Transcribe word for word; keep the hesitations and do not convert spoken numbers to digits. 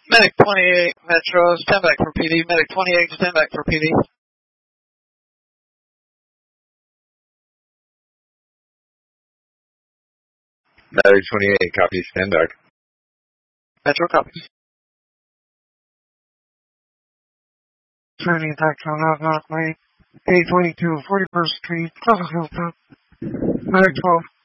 Medic twenty-eight, Metro, stand back for P D. Medic twenty-eight, stand back for P D. Medic twenty-eight, copy, stand back. Metro copies. Turning attack on Knock Knock Lane, eight twenty-two, forty-first Street, Cloverfield Top. Medic twelve.